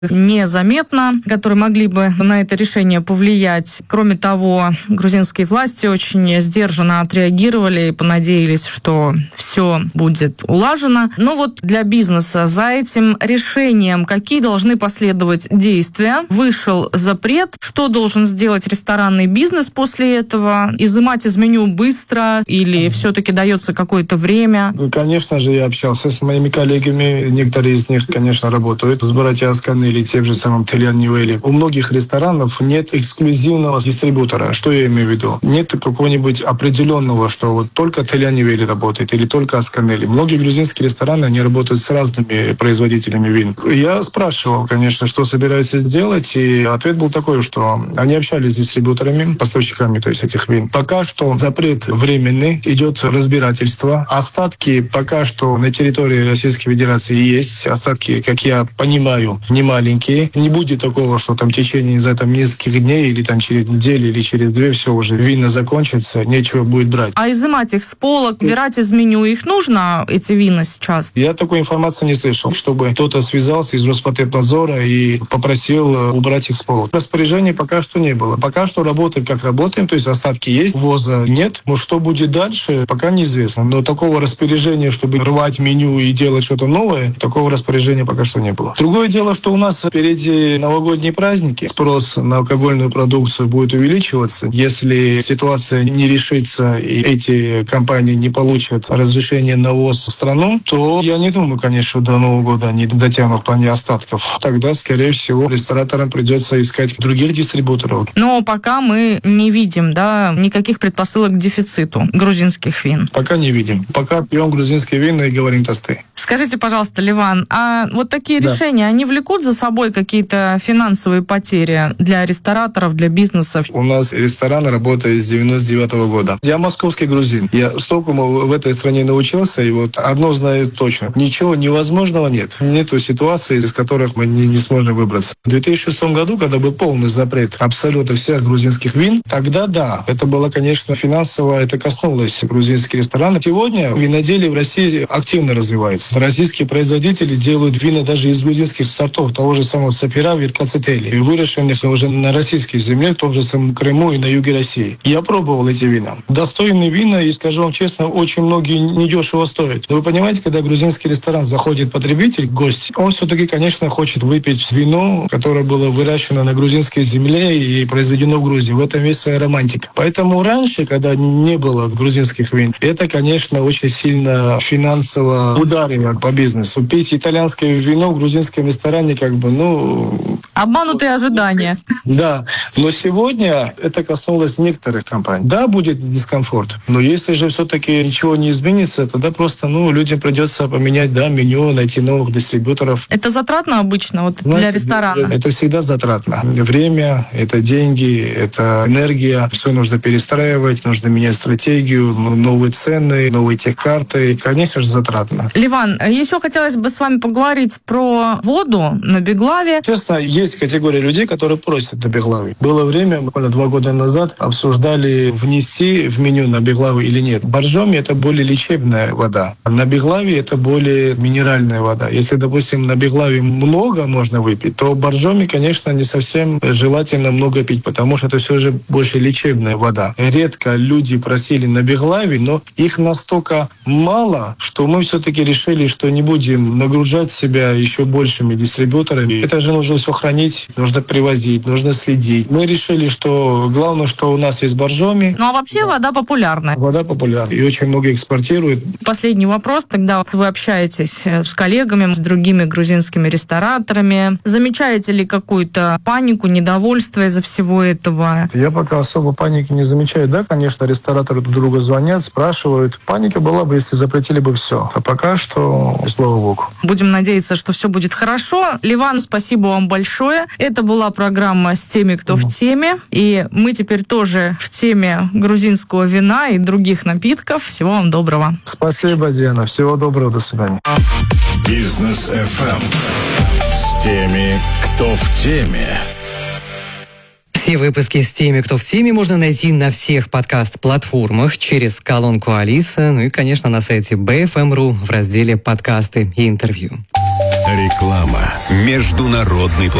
незаметно, которые могли бы на это решение повлиять. Кроме того, грузинские власти очень сдержанно отреагировали и понадеялись, что все будет улажено. Но вот для бизнеса за этим решением какие должны последовать действия? Вышел запрет. Что должен сделать ресторанный бизнес после этого? Изымать из меню быстро или все-таки дается какое-то время? Конечно же, я общался с моими коллегами. Некоторые из них, конечно, работают с братья Асканы или тем же самым Телян Ньюэли. У многих ресторанов нет эксклюзивного дистрибутора. Что я имею в виду? Нет какого-нибудь определенного, что вот только Телян Ньюэли работает или только Асканели. Многие грузинские рестораны, они работают с разными производителями вин. Я спрашивал, конечно, что собираются сделать, и ответ был такой, что они общались с дистрибьюторами, поставщиками, то есть этих вин. Пока что запрет временный, идет разбирательство. Остатки пока что на территории Российской Федерации есть. Остатки, как я понимаю, не маленькие. Не будет такого, что там в течение нескольких дней или там через неделю или через 2 все уже вина закончится, нечего будет брать. А изымать их с полок, убирать из меню, их нужно, эти вина сейчас? Я такой информации не слышал, чтобы кто-то связался из Роспотребнадзора и попросил убрать их с полок. Распоряжений пока что не было. Пока что работаем, как работаем, то есть остатки есть, ввоза нет. Но что будет дальше, пока неизвестно. Но такого распоряжения, чтобы рвать меню и делать что-то новое, такого распоряжения пока что не было. Другое дело, что у нас впереди новогодние праздники. Спрос на алкогольную продукцию будет увеличиваться. Если ситуация не решится и эти компании не получат разрешение на ввоз в страну, то я не думаю, конечно, до Нового года они дотянут в плане остатков. Тогда, скорее всего, рестораторам придется искать других дистрибьюторов. Но пока мы не видим, никаких предпосылок к дефициту грузинских вин. Пока не видим. Пока пьем грузинские вина и говорим тосты. Скажите, пожалуйста, Ливан, а вот такие решения, они влекут за собой какие-то финансовые потери для рестораторов, для бизнесов? У нас ресторан работает с 99 года. Я московский грузин. Я столькому в этой стране научился, и вот одно знаю точно. Ничего невозможного нет. Нету ситуации, из которых мы не сможем выбраться. В 2006 году, когда был полный запрет абсолютно всех грузинских вин, тогда да, это было, конечно, финансово, это коснулось грузинских ресторанов. Сегодня виноделие в России активно развивается. Российские производители делают вина даже из грузинских сортов, того же самого Сапира, Веркацетели, выращенных уже на российской земле, в том же самом Крыму и на юге России. Я пробовал эти вина. Достойные вина, и, скажу вам честно, очень многие недешево стоят. Но вы понимаете, когда в грузинский ресторан заходит потребитель, гость, он все-таки, конечно, хочет выпить вино, которое было выращено на грузинской земле и произведено в Грузии. В этом есть своя романтика. Поэтому раньше, когда не было грузинских вин, это, конечно, очень сильно финансово ударило по бизнесу. Пить итальянское вино в грузинском ресторане обманутые ожидания. Да, но сегодня это коснулось некоторых компаний. Да, будет дискомфорт, но если же все-таки ничего не изменится, тогда просто людям придется поменять меню, найти новых дистрибьюторов. Это затратно обычно для ресторана? Это всегда затратно. Время, это деньги, это энергия. Все нужно перестраивать, нужно менять стратегию, новые цены, новые техкарты. Конечно же, затратно. Ливан, еще хотелось бы с вами поговорить про воду на Беглаве. Честно, есть категория людей, которые просят на Беглаве. Было время, буквально 2 года назад, обсуждали, внести в меню на Беглаве или нет. Боржоми — это более лечебная вода. На Беглаве это более минеральная вода. Если, допустим, на Беглаве много можно выпить, то боржоми, конечно, не совсем желательно много пить, потому что это все же больше лечебная вода. Редко люди просили на Беглаве, но их настолько мало, что мы все-таки решили, что не будем нагружать себя еще большими дистрибьюторами. Это же нужно все хранить, нужно привозить, нужно следить. Мы решили, что главное, что у нас есть боржоми. А вообще вода популярна. Вода популярна и очень много экспортируют. Последний вопрос. Тогда вы общаетесь с коллегами, с другими грузинскими рестораторами. Замечаете ли какую-то панику, недовольство из-за всего этого? Я пока особо паники не замечаю. Да, конечно, рестораторы друг другу звонят, спрашивают. Паника была бы, если запретили бы все. А пока что, слава богу. Будем надеяться, что все будет хорошо. Ливан, спасибо вам большое. Это была программа «С теми, кто в теме». И мы теперь тоже в теме грузинского вина и других напитков. Всего вам доброго. Спасибо, Диана. Всего доброго. До свидания. Бизнес FM. С теми, кто в теме. Все выпуски с теми, кто в теме, можно найти на всех подкаст-платформах через колонку Алиса, и, конечно, на сайте BFM.ru в разделе «Подкасты и интервью». Реклама. Международный